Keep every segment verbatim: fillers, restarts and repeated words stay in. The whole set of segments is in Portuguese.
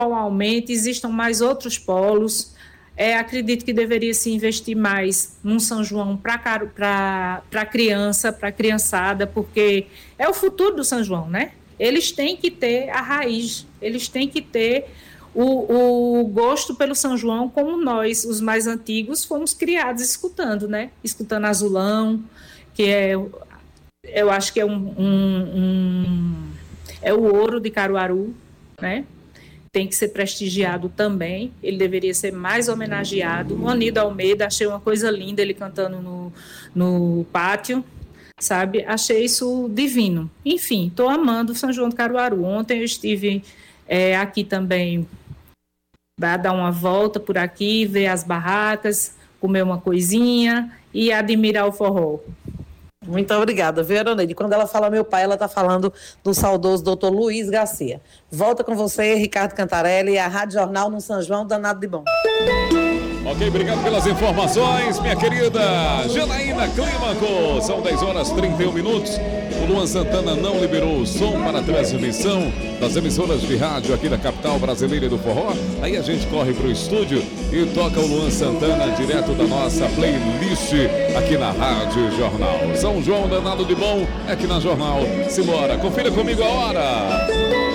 aumente, existam mais outros polos. É, acredito que deveria se investir mais num São João para a criança, para a criançada, porque é o futuro do São João, né? Eles têm que ter a raiz, eles têm que ter o, o gosto pelo São João, como nós, os mais antigos, fomos criados escutando, né? Escutando Azulão, que é, eu acho que é um, um, um é o ouro de Caruaru, né? Tem que ser prestigiado também, ele deveria ser mais homenageado. O Onido Almeida, achei uma coisa linda ele cantando no, no pátio, sabe? Achei isso divino. Enfim, estou amando São João de Caruaru. Ontem eu estive é, aqui também, para dar uma volta por aqui, ver as barracas, comer uma coisinha e admirar o forró. Muito obrigada, viu, Ironeide? Quando ela fala meu pai, ela está falando do saudoso doutor Luiz Garcia. Volta com você, Ricardo Cantarelli, a Rádio Jornal no São João, danado de bom. Ok, obrigado pelas informações, minha querida Janaína Clímaco. São dez horas e trinta e um minutos. O Luan Santana não liberou o som para a transmissão das emissoras de rádio aqui da capital brasileira do forró. Aí a gente corre para o estúdio e toca o Luan Santana direto da nossa playlist aqui na Rádio Jornal. São João danado de bom aqui na Jornal. Simbora, confira comigo a hora.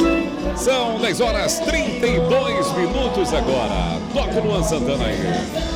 São dez horas e trinta e dois minutos agora. Toca o Luan Santana aí.